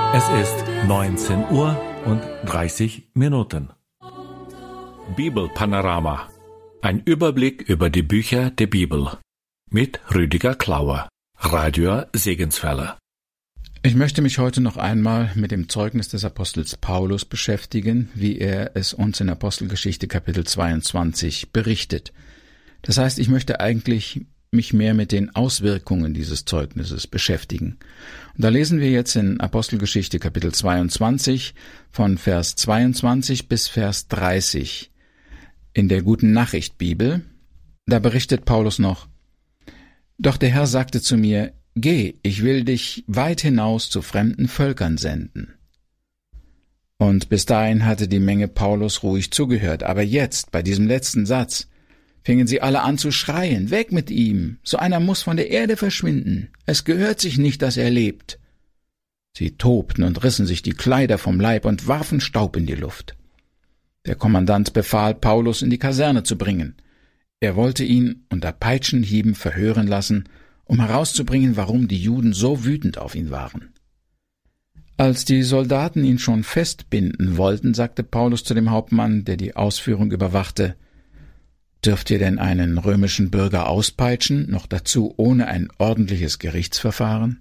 Es ist 19:30 Uhr. Bibelpanorama. Ein Überblick über die Bücher der Bibel. Mit Rüdiger Klauer, Radio Segenswelle. Ich möchte mich heute noch einmal mit dem Zeugnis des Apostels Paulus beschäftigen, wie er es uns in Apostelgeschichte Kapitel 22 berichtet. Das heißt, ich möchte eigentlich mich mehr mit den Auswirkungen dieses Zeugnisses beschäftigen. Und da lesen wir jetzt in Apostelgeschichte Kapitel 22 von Vers 22 bis Vers 30 in der Guten Nachricht Bibel. Da berichtet Paulus noch: Doch der Herr sagte zu mir: Geh, ich will dich weit hinaus zu fremden Völkern senden. Und bis dahin hatte die Menge Paulus ruhig zugehört, aber jetzt, bei diesem letzten Satz, fingen sie alle an zu schreien: Weg mit ihm! So einer muss von der Erde verschwinden! Es gehört sich nicht, dass er lebt! Sie tobten und rissen sich die Kleider vom Leib und warfen Staub in die Luft. Der Kommandant befahl, Paulus in die Kaserne zu bringen. Er wollte ihn unter Peitschenhieben verhören lassen, um herauszubringen, warum die Juden so wütend auf ihn waren. Als die Soldaten ihn schon festbinden wollten, sagte Paulus zu dem Hauptmann, der die Ausführung überwachte: Dürft ihr denn einen römischen Bürger auspeitschen, noch dazu ohne ein ordentliches Gerichtsverfahren?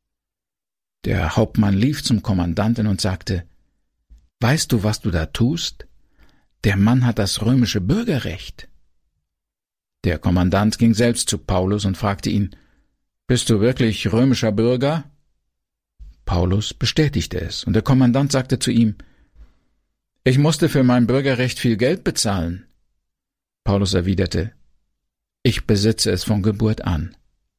Der Hauptmann lief zum Kommandanten und sagte: Weißt du, was du da tust? Der Mann hat das römische Bürgerrecht. Der Kommandant ging selbst zu Paulus und fragte ihn: Bist du wirklich römischer Bürger? Paulus bestätigte es, und der Kommandant sagte zu ihm: Ich musste für mein Bürgerrecht viel Geld bezahlen. Paulus erwiderte: Ich besitze es von Geburt an.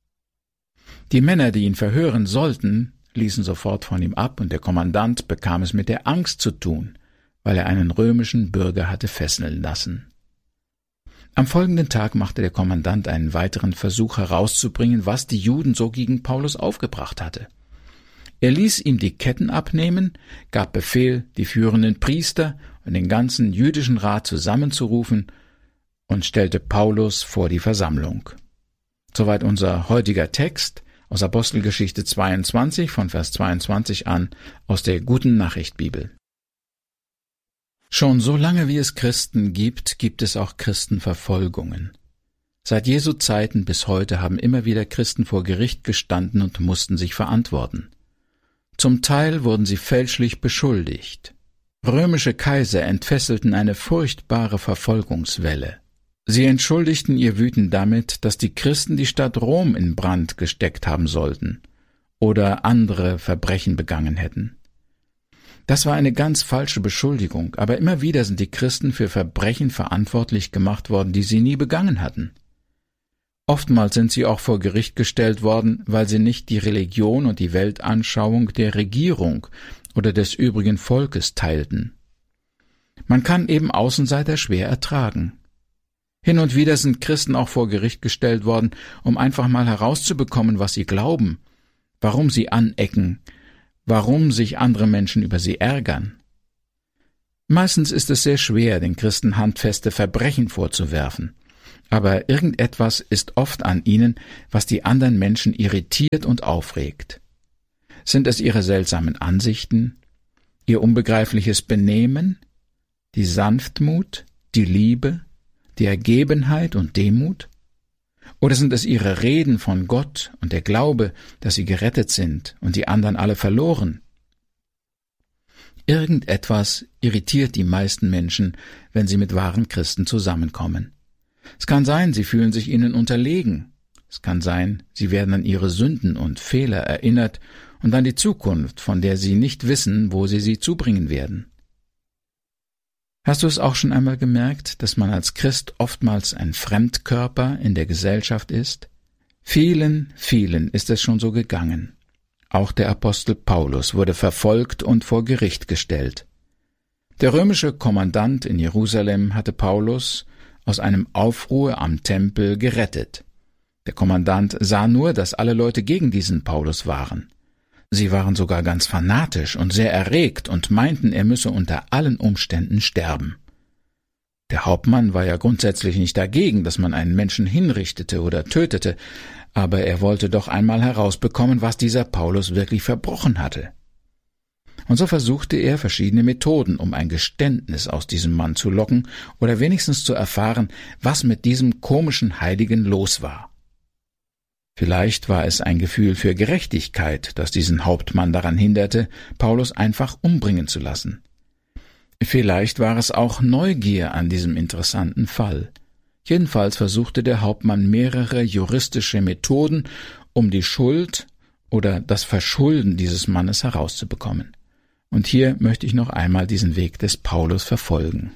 Die Männer, die ihn verhören sollten, ließen sofort von ihm ab, und der Kommandant bekam es mit der Angst zu tun, weil er einen römischen Bürger hatte fesseln lassen. Am folgenden Tag machte der Kommandant einen weiteren Versuch herauszubringen, was die Juden so gegen Paulus aufgebracht hatte. Er ließ ihm die Ketten abnehmen, gab Befehl, die führenden Priester und den ganzen jüdischen Rat zusammenzurufen und stellte Paulus vor die Versammlung. Soweit unser heutiger Text aus Apostelgeschichte 22 von Vers 22 an aus der Guten Nachricht Bibel. Schon so lange wie es Christen gibt, gibt es auch Christenverfolgungen. Seit Jesu Zeiten bis heute haben immer wieder Christen vor Gericht gestanden und mussten sich verantworten. Zum Teil wurden sie fälschlich beschuldigt. Römische Kaiser entfesselten eine furchtbare Verfolgungswelle. Sie entschuldigten ihr Wüten damit, dass die Christen die Stadt Rom in Brand gesteckt haben sollten oder andere Verbrechen begangen hätten. Das war eine ganz falsche Beschuldigung, aber immer wieder sind die Christen für Verbrechen verantwortlich gemacht worden, die sie nie begangen hatten. Oftmals sind sie auch vor Gericht gestellt worden, weil sie nicht die Religion und die Weltanschauung der Regierung oder des übrigen Volkes teilten. Man kann eben Außenseiter schwer ertragen. Hin und wieder sind Christen auch vor Gericht gestellt worden, um einfach mal herauszubekommen, was sie glauben, warum sie anecken, warum sich andere Menschen über sie ärgern. Meistens ist es sehr schwer, den Christen handfeste Verbrechen vorzuwerfen, aber irgendetwas ist oft an ihnen, was die anderen Menschen irritiert und aufregt. Sind es ihre seltsamen Ansichten, ihr unbegreifliches Benehmen, die Sanftmut, die Liebe, die Ergebenheit und Demut? Oder sind es ihre Reden von Gott und der Glaube, dass sie gerettet sind und die anderen alle verloren? Irgendetwas irritiert die meisten Menschen, wenn sie mit wahren Christen zusammenkommen. Es kann sein, sie fühlen sich ihnen unterlegen. Es kann sein, sie werden an ihre Sünden und Fehler erinnert und an die Zukunft, von der sie nicht wissen, wo sie zubringen werden. Hast du es auch schon einmal gemerkt, dass man als Christ oftmals ein Fremdkörper in der Gesellschaft ist? Vielen ist es schon so gegangen. Auch der Apostel Paulus wurde verfolgt und vor Gericht gestellt. Der römische Kommandant in Jerusalem hatte Paulus aus einem Aufruhr am Tempel gerettet. Der Kommandant sah nur, dass alle Leute gegen diesen Paulus waren. Sie waren sogar ganz fanatisch und sehr erregt und meinten, er müsse unter allen Umständen sterben. Der Hauptmann war ja grundsätzlich nicht dagegen, dass man einen Menschen hinrichtete oder tötete, aber er wollte doch einmal herausbekommen, was dieser Paulus wirklich verbrochen hatte. Und so versuchte er verschiedene Methoden, um ein Geständnis aus diesem Mann zu locken oder wenigstens zu erfahren, was mit diesem komischen Heiligen los war. Vielleicht war es ein Gefühl für Gerechtigkeit, das diesen Hauptmann daran hinderte, Paulus einfach umbringen zu lassen. Vielleicht war es auch Neugier an diesem interessanten Fall. Jedenfalls versuchte der Hauptmann mehrere juristische Methoden, um die Schuld oder das Verschulden dieses Mannes herauszubekommen. Und hier möchte ich noch einmal diesen Weg des Paulus verfolgen.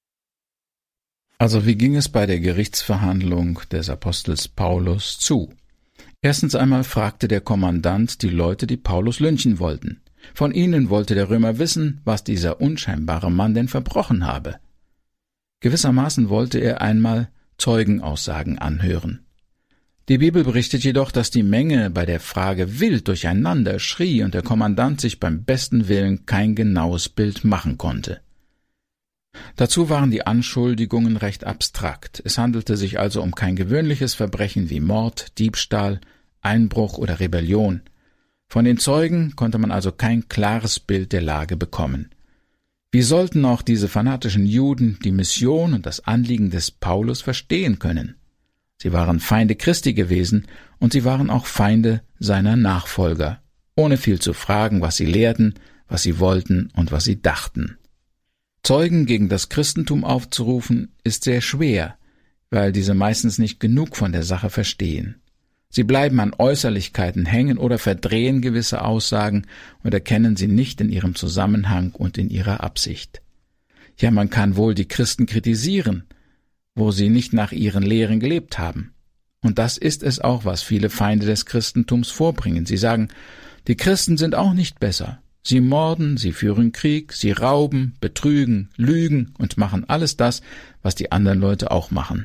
Also wie ging es bei der Gerichtsverhandlung des Apostels Paulus zu? Erstens einmal fragte der Kommandant die Leute, die Paulus lynchen wollten. Von ihnen wollte der Römer wissen, was dieser unscheinbare Mann denn verbrochen habe. Gewissermaßen wollte er einmal Zeugenaussagen anhören. Die Bibel berichtet jedoch, dass die Menge bei der Frage wild durcheinander schrie und der Kommandant sich beim besten Willen kein genaues Bild machen konnte. Dazu waren die Anschuldigungen recht abstrakt. Es handelte sich also um kein gewöhnliches Verbrechen wie Mord, Diebstahl, Einbruch oder Rebellion. Von den Zeugen konnte man also kein klares Bild der Lage bekommen. Wie sollten auch diese fanatischen Juden die Mission und das Anliegen des Paulus verstehen können? Sie waren Feinde Christi gewesen und sie waren auch Feinde seiner Nachfolger, ohne viel zu fragen, was sie lehrten, was sie wollten und was sie dachten. Zeugen gegen das Christentum aufzurufen, ist sehr schwer, weil diese meistens nicht genug von der Sache verstehen. Sie bleiben an Äußerlichkeiten hängen oder verdrehen gewisse Aussagen und erkennen sie nicht in ihrem Zusammenhang und in ihrer Absicht. Ja, man kann wohl die Christen kritisieren, wo sie nicht nach ihren Lehren gelebt haben. Und das ist es auch, was viele Feinde des Christentums vorbringen. Sie sagen, die Christen sind auch nicht besser. Sie morden, sie führen Krieg, sie rauben, betrügen, lügen und machen alles das, was die anderen Leute auch machen.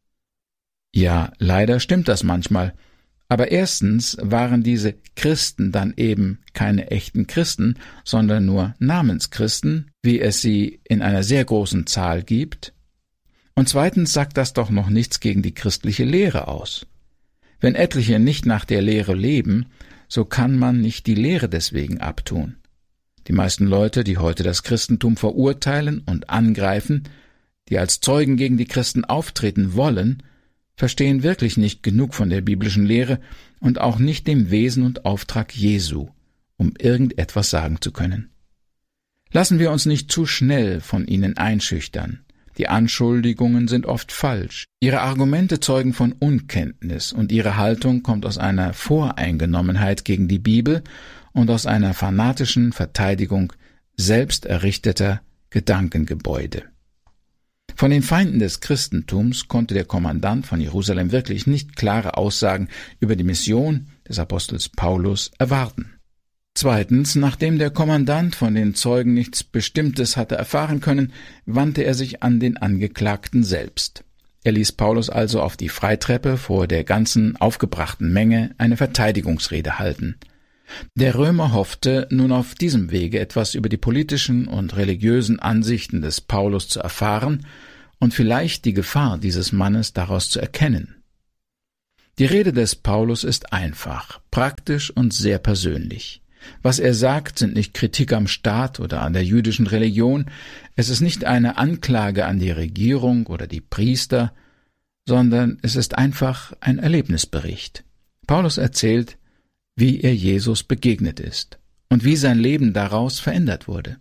Ja, leider stimmt das manchmal. Aber erstens waren diese Christen dann eben keine echten Christen, sondern nur Namenschristen, wie es sie in einer sehr großen Zahl gibt. Und zweitens sagt das doch noch nichts gegen die christliche Lehre aus. Wenn etliche nicht nach der Lehre leben, so kann man nicht die Lehre deswegen abtun. Die meisten Leute, die heute das Christentum verurteilen und angreifen, die als Zeugen gegen die Christen auftreten wollen, verstehen wirklich nicht genug von der biblischen Lehre und auch nicht dem Wesen und Auftrag Jesu, um irgendetwas sagen zu können. Lassen wir uns nicht zu schnell von ihnen einschüchtern. Die Anschuldigungen sind oft falsch. Ihre Argumente zeugen von Unkenntnis und ihre Haltung kommt aus einer Voreingenommenheit gegen die Bibel und aus einer fanatischen Verteidigung selbst errichteter Gedankengebäude. Von den Feinden des Christentums konnte der Kommandant von Jerusalem wirklich nicht klare Aussagen über die Mission des Apostels Paulus erwarten. Zweitens, nachdem der Kommandant von den Zeugen nichts Bestimmtes hatte erfahren können, wandte er sich an den Angeklagten selbst. Er ließ Paulus also auf die Freitreppe vor der ganzen aufgebrachten Menge eine Verteidigungsrede halten. Der Römer hoffte, nun auf diesem Wege etwas über die politischen und religiösen Ansichten des Paulus zu erfahren und vielleicht die Gefahr dieses Mannes daraus zu erkennen. Die Rede des Paulus ist einfach, praktisch und sehr persönlich. Was er sagt, sind nicht Kritik am Staat oder an der jüdischen Religion, es ist nicht eine Anklage an die Regierung oder die Priester, sondern es ist einfach ein Erlebnisbericht. Paulus erzählt, wie er Jesus begegnet ist und wie sein Leben daraus verändert wurde.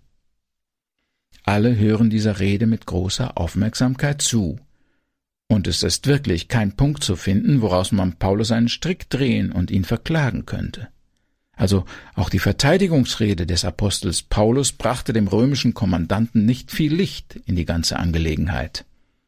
Alle hören dieser Rede mit großer Aufmerksamkeit zu. Und es ist wirklich kein Punkt zu finden, woraus man Paulus einen Strick drehen und ihn verklagen könnte. Also auch die Verteidigungsrede des Apostels Paulus brachte dem römischen Kommandanten nicht viel Licht in die ganze Angelegenheit.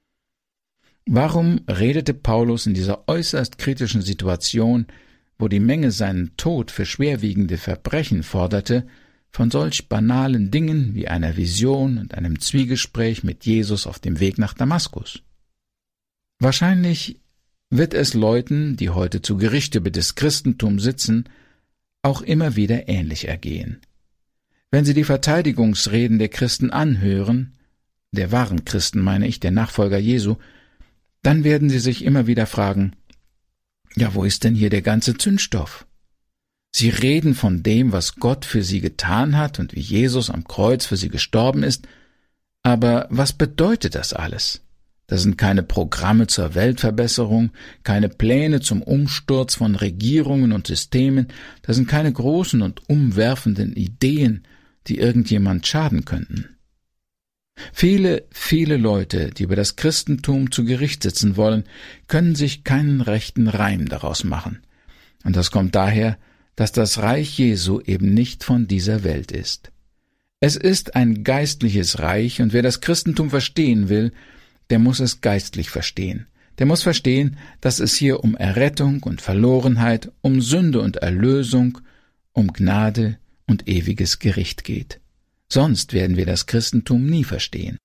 Warum redete Paulus in dieser äußerst kritischen Situation, wo die Menge seinen Tod für schwerwiegende Verbrechen forderte, von solch banalen Dingen wie einer Vision und einem Zwiegespräch mit Jesus auf dem Weg nach Damaskus? Wahrscheinlich wird es Leuten, die heute zu Gericht über das Christentum sitzen, auch immer wieder ähnlich ergehen. Wenn sie die Verteidigungsreden der Christen anhören, der wahren Christen meine ich, der Nachfolger Jesu, dann werden sie sich immer wieder fragen, ja, wo ist denn hier der ganze Zündstoff? Sie reden von dem, was Gott für sie getan hat und wie Jesus am Kreuz für sie gestorben ist. Aber was bedeutet das alles? Das sind keine Programme zur Weltverbesserung, keine Pläne zum Umsturz von Regierungen und Systemen, das sind keine großen und umwerfenden Ideen, die irgendjemand schaden könnten. Viele, viele Leute, die über das Christentum zu Gericht sitzen wollen, können sich keinen rechten Reim daraus machen. Und das kommt daher, dass das Reich Jesu eben nicht von dieser Welt ist. Es ist ein geistliches Reich, und wer das Christentum verstehen will, der muss es geistlich verstehen. Der muss verstehen, dass es hier um Errettung und Verlorenheit, um Sünde und Erlösung, um Gnade und ewiges Gericht geht. Sonst werden wir das Christentum nie verstehen.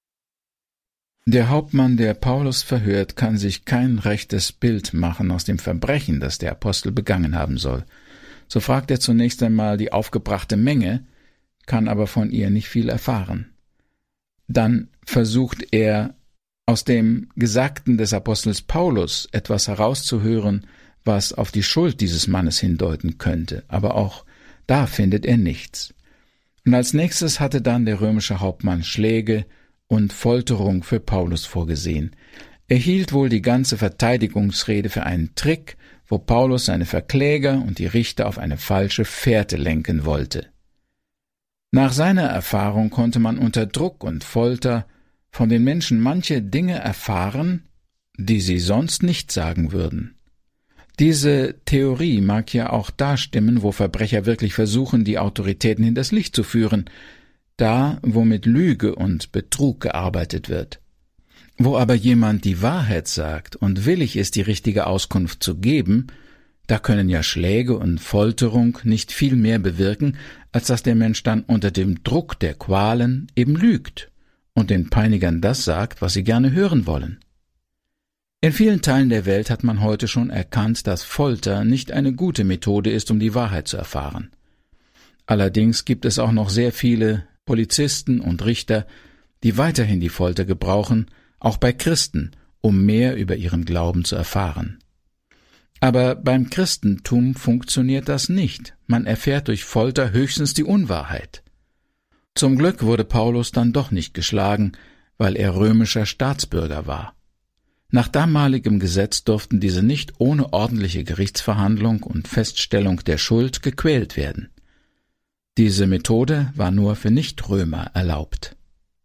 Der Hauptmann, der Paulus verhört, kann sich kein rechtes Bild machen aus dem Verbrechen, das der Apostel begangen haben soll. So fragt er zunächst einmal die aufgebrachte Menge, kann aber von ihr nicht viel erfahren. Dann versucht er, aus dem Gesagten des Apostels Paulus etwas herauszuhören, was auf die Schuld dieses Mannes hindeuten könnte, aber auch da findet er nichts. Und als nächstes hatte dann der römische Hauptmann Schläge und Folterung für Paulus vorgesehen. Er hielt wohl die ganze Verteidigungsrede für einen Trick, wo Paulus seine Verkläger und die Richter auf eine falsche Fährte lenken wollte. Nach seiner Erfahrung konnte man unter Druck und Folter von den Menschen manche Dinge erfahren, die sie sonst nicht sagen würden. Diese Theorie mag ja auch da stimmen, wo Verbrecher wirklich versuchen, die Autoritäten hinters Licht zu führen, da, wo mit Lüge und Betrug gearbeitet wird. Wo aber jemand die Wahrheit sagt und willig ist, die richtige Auskunft zu geben, da können ja Schläge und Folterung nicht viel mehr bewirken, als dass der Mensch dann unter dem Druck der Qualen eben lügt und den Peinigern das sagt, was sie gerne hören wollen. In vielen Teilen der Welt hat man heute schon erkannt, dass Folter nicht eine gute Methode ist, um die Wahrheit zu erfahren. Allerdings gibt es auch noch sehr viele Polizisten und Richter, die weiterhin die Folter gebrauchen, auch bei Christen, um mehr über ihren Glauben zu erfahren. Aber beim Christentum funktioniert das nicht. Man erfährt durch Folter höchstens die Unwahrheit. Zum Glück wurde Paulus dann doch nicht geschlagen, weil er römischer Staatsbürger war. Nach damaligem Gesetz durften diese nicht ohne ordentliche Gerichtsverhandlung und Feststellung der Schuld gequält werden. Diese Methode war nur für Nichtrömer erlaubt.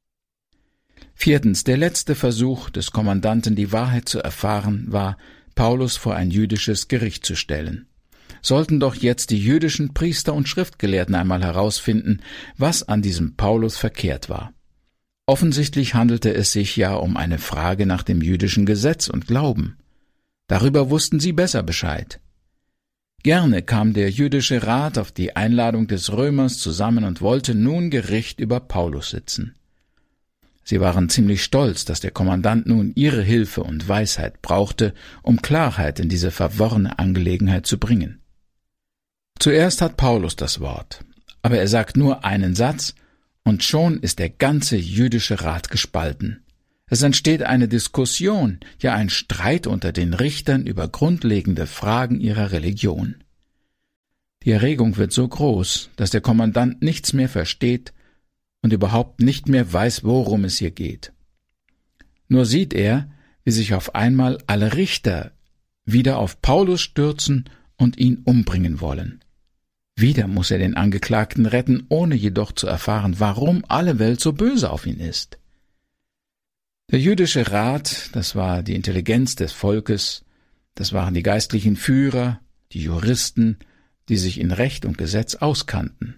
4. Der letzte Versuch des Kommandanten, die Wahrheit zu erfahren, war, Paulus vor ein jüdisches Gericht zu stellen. Sollten doch jetzt die jüdischen Priester und Schriftgelehrten einmal herausfinden, was an diesem Paulus verkehrt war. Offensichtlich handelte es sich ja um eine Frage nach dem jüdischen Gesetz und Glauben. Darüber wussten sie besser Bescheid. Gerne kam der jüdische Rat auf die Einladung des Römers zusammen und wollte nun Gericht über Paulus sitzen. Sie waren ziemlich stolz, dass der Kommandant nun ihre Hilfe und Weisheit brauchte, um Klarheit in diese verworrene Angelegenheit zu bringen. Zuerst hat Paulus das Wort, aber er sagt nur einen Satz, und schon ist der ganze jüdische Rat gespalten. Es entsteht eine Diskussion, ja ein Streit unter den Richtern über grundlegende Fragen ihrer Religion. Die Erregung wird so groß, dass der Kommandant nichts mehr versteht und überhaupt nicht mehr weiß, worum es hier geht. Nur sieht er, wie sich auf einmal alle Richter wieder auf Paulus stürzen und ihn umbringen wollen. Wieder muss er den Angeklagten retten, ohne jedoch zu erfahren, warum alle Welt so böse auf ihn ist. Der jüdische Rat, das war die Intelligenz des Volkes, das waren die geistlichen Führer, die Juristen, die sich in Recht und Gesetz auskannten.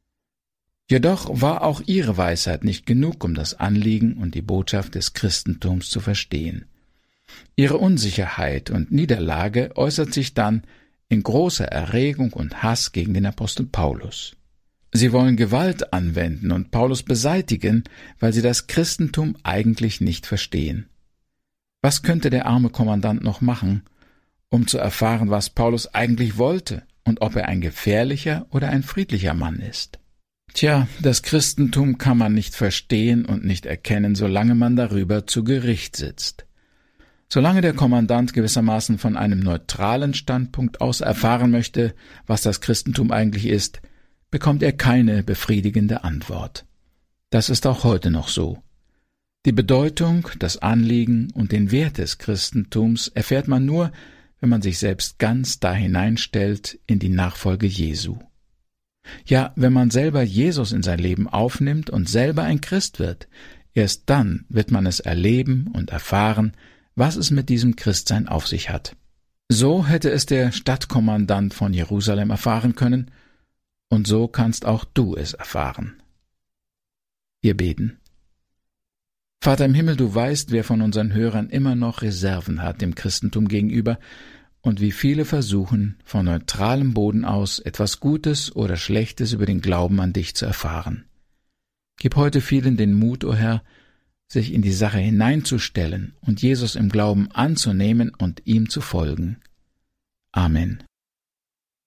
Jedoch war auch ihre Weisheit nicht genug, um das Anliegen und die Botschaft des Christentums zu verstehen. Ihre Unsicherheit und Niederlage äußert sich dann in großer Erregung und Hass gegen den Apostel Paulus. Sie wollen Gewalt anwenden und Paulus beseitigen, weil sie das Christentum eigentlich nicht verstehen. Was könnte der arme Kommandant noch machen, um zu erfahren, was Paulus eigentlich wollte und ob er ein gefährlicher oder ein friedlicher Mann ist? Tja, das Christentum kann man nicht verstehen und nicht erkennen, solange man darüber zu Gericht sitzt. Solange der Kommandant gewissermaßen von einem neutralen Standpunkt aus erfahren möchte, was das Christentum eigentlich ist, bekommt er keine befriedigende Antwort. Das ist auch heute noch so. Die Bedeutung, das Anliegen und den Wert des Christentums erfährt man nur, wenn man sich selbst ganz da hineinstellt in die Nachfolge Jesu. Ja, wenn man selber Jesus in sein Leben aufnimmt und selber ein Christ wird, erst dann wird man es erleben und erfahren, was es mit diesem Christsein auf sich hat. So hätte es der Stadtkommandant von Jerusalem erfahren können, und so kannst auch du es erfahren. Wir beten. Vater im Himmel, du weißt, wer von unseren Hörern immer noch Reserven hat dem Christentum gegenüber und wie viele versuchen, von neutralem Boden aus etwas Gutes oder Schlechtes über den Glauben an dich zu erfahren. Gib heute vielen den Mut, o Herr, sich in die Sache hineinzustellen und Jesus im Glauben anzunehmen und ihm zu folgen. Amen.